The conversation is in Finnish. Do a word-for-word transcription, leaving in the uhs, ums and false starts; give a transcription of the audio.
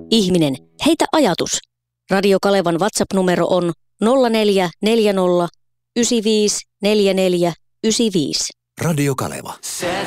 Ihminen, heitä ajatus. Radio Kalevan WhatsApp-numero on nolla neljä neljä nolla yhdeksän viisi neljä neljä yhdeksän viisi. Radio Kaleva.